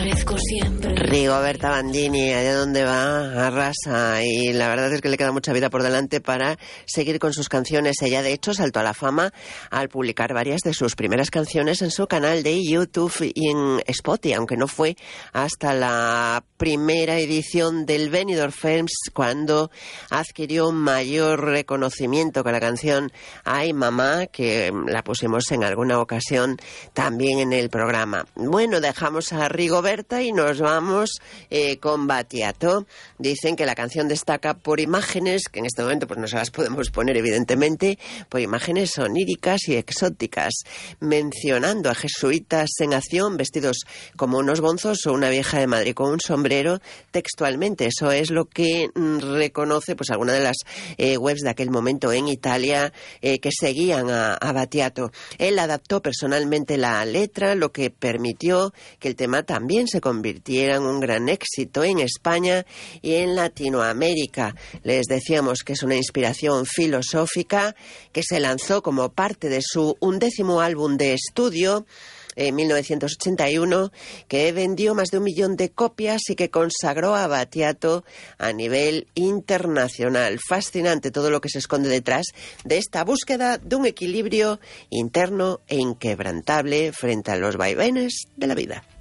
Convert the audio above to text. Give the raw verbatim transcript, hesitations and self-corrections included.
aparezco siempre. Rigoberta Bandini, allá donde va, arrasa, y la verdad es que le queda mucha vida por delante para seguir con sus canciones. Ella, de hecho, saltó a la fama al publicar varias de sus primeras canciones en su canal de YouTube y en Spotify, aunque no fue hasta la primera edición del Benidorm Films cuando adquirió mayor reconocimiento con la canción Ay Mamá, que la pusimos en alguna ocasión también en el programa. Bueno, dejamos a Rigoberta y nos vamos eh, con Battiato. Dicen que la canción destaca por imágenes, que en este momento pues no se las podemos poner evidentemente, por imágenes oníricas y exóticas, mencionando a jesuitas en acción vestidos como unos bonzos o una vieja de Madrid con un sombrero textualmente. Eso es lo que mm, reconoce pues alguna de las eh, webs de aquel momento en Italia eh, que seguían a, a Battiato. Él adaptó personalmente la letra, lo que permitió que el tema también se convirtiera en un gran éxito en España y en Latinoamérica. Les decíamos que es una inspiración filosófica que se lanzó como parte de su undécimo álbum de estudio en mil novecientos ochenta y uno, que vendió más de un millón de copias y que consagró a Battiato a nivel internacional. Fascinante todo lo que se esconde detrás de esta búsqueda de un equilibrio interno e inquebrantable frente a los vaivenes de la vida.